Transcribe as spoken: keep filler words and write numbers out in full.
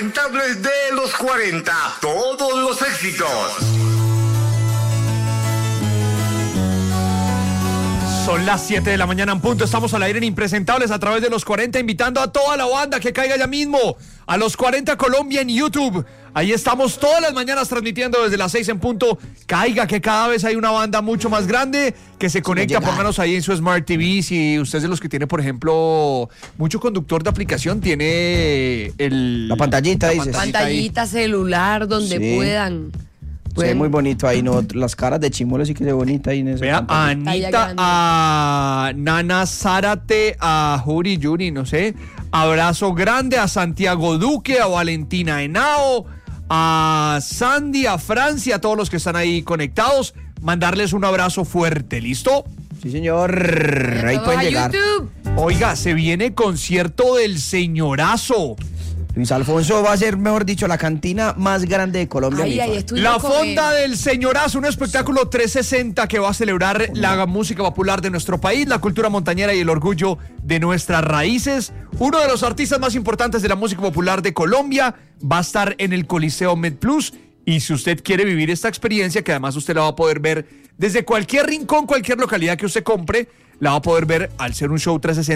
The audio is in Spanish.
impresentables de los cuarenta. Todos los éxitos. Son las siete de la mañana en punto, estamos al aire en Impresentables a través de los cuarenta, invitando a toda la banda que caiga ya mismo a los cuarenta Colombia en YouTube. Ahí estamos todas las mañanas transmitiendo desde las seis en punto. Caiga, que cada vez hay una banda mucho más grande que se conecta, por lo menos ahí en su Smart T V. Si usted es de los que tiene, por ejemplo, mucho conductor de aplicación, tiene el... La pantallita, la dices. pantallita, Pantallita ahí. celular, donde Sí. puedan. Se ve muy bonito ahí, ¿no? Las caras de Chimuelo sí que se ve bonita ahí en esa Vea, a pantalla. Anita, grande. a Nana Zárate, a Juri Yuri, no sé. Abrazo grande a Santiago Duque, a Valentina Henao, a Sandy, a Francia, a todos los que están ahí conectados. Mandarles un abrazo fuerte, ¿listo? Sí, señor. Ahí Todos pueden a llegar. YouTube. Oiga, se viene concierto del señorazo. Luis Alfonso va a ser, mejor dicho, la cantina más grande de Colombia. Ay, mi ay, fa. estoy La loco, Fonda eh. del Señorazo, un espectáculo trescientos sesenta que va a celebrar la música popular de nuestro país, la cultura montañera y el orgullo de nuestras raíces. Uno de los artistas más importantes de la música popular de Colombia va a estar en el Coliseo MedPlus. Y si usted quiere vivir esta experiencia, que además usted la va a poder ver desde cualquier rincón, cualquier localidad que usted compre, la va a poder ver al ser un show trescientos sesenta.